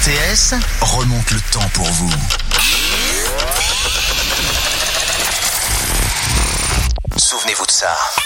RCS remonte le temps pour vous. Souvenez-vous de ça.